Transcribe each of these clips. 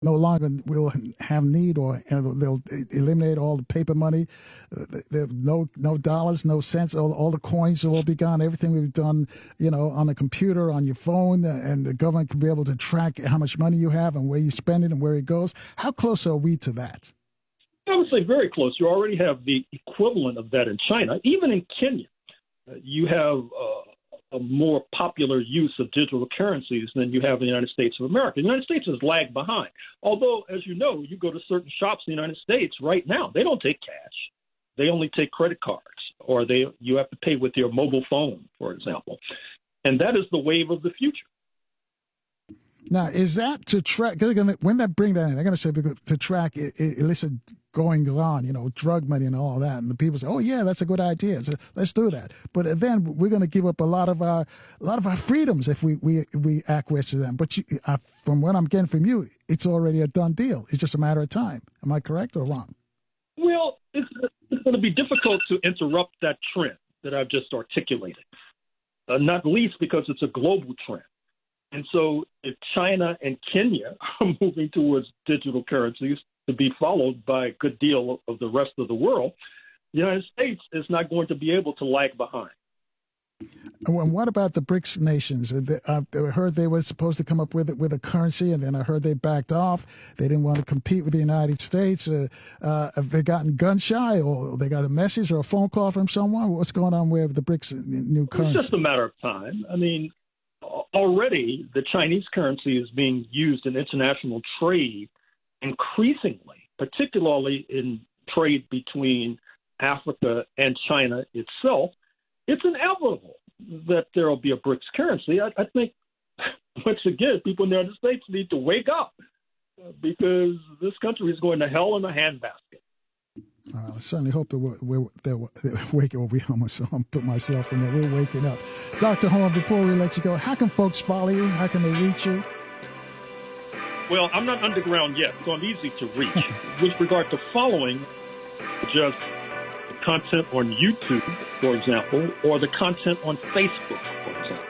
no longer will have need, or they'll eliminate all the paper money. There no dollars, no cents. All the coins will all be gone. Everything we've done, on a computer, on your phone, and the government can be able to track how much money you have and where you spend it and where it goes. How close are we to that? I would say very close. You already have the equivalent of that in China. Even in Kenya, you have a more popular use of digital currencies than you have in the United States of America. The United States has lagged behind. Although, as you know, you go to certain shops in the United States right now, they don't take cash. They only take credit cards, or you have to pay with your mobile phone, for example. And that is the wave of the future. Now, is that to track? When they bring that in, they're going to say to track illicit going on, drug money and all that, and the people say, "Oh yeah, that's a good idea. So let's do that." But then we're going to give up a lot of our freedoms if we acquiesce to them. But from what I'm getting from you, it's already a done deal. It's just a matter of time. Am I correct or wrong? Well, it's going to be difficult to interrupt that trend that I've just articulated, not least because it's a global trend. And so if China and Kenya are moving towards digital currencies to be followed by a good deal of the rest of the world, the United States is not going to be able to lag behind. And what about the BRICS nations? I heard they were supposed to come up with a currency, and then I heard they backed off. They didn't want to compete with the United States. Have they gotten gun shy, or they got a message or a phone call from someone? What's going on with the BRICS new currency? It's just a matter of time. I mean, already the Chinese currency is being used in international trade increasingly, particularly in trade between Africa and China itself. It's inevitable that there will be a BRICS currency. I think, once again, people in the United States need to wake up because this country is going to hell in a handbasket. I certainly hope they're waking up. I'm put myself in there. We're waking up. Dr. Horne, before we let you go, how can folks follow you? How can they reach you? Well, I'm not underground yet, so I'm easy to reach. With regard to following, just the content on YouTube, for example, or the content on Facebook, for example.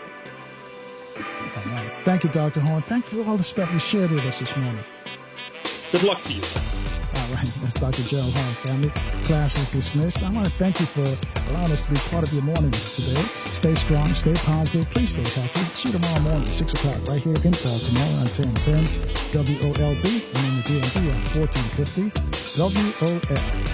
All right. Thank you, Dr. Horne. Thank you for all the stuff you shared with us this morning. Good luck to you. All right, that's Dr. Gerald Horne, family. Class is dismissed. I want to thank you for allowing us to be part of your morning today. Stay strong, stay positive, please stay healthy. See you tomorrow morning, 6 o'clock, right here in Baltimore on 1010 WOLB, and in the DMV on 1450 WOL.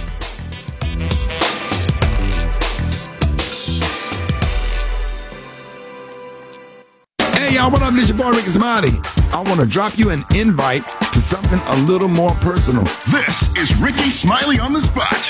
Hey, y'all, what up? This your boy, Ricky Smiley. I want to drop you an invite to something a little more personal. This is Ricky Smiley on the Spot.